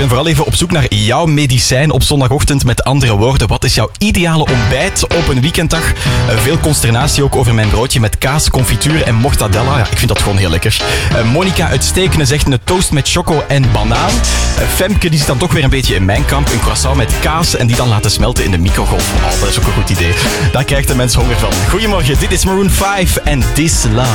ben vooral even op zoek naar jouw medicijn op zondagochtend. Met andere woorden, wat is jouw ideale ontbijt op een weekenddag? Veel consternatie ook over mijn broodje met kaas, confituur en mortadella. Ja, ik vind dat gewoon heel lekker. Monica uit Stekenen zegt een toast met choco en banaan. Femke die zit dan toch weer een beetje in mijn kamp. Een croissant met kaas en die dan laten smelten in de microgolf. Oh, dat is ook een goed idee. Daar krijgt de mens honger van. Goedemorgen, dit is Maroon 5 en This Love.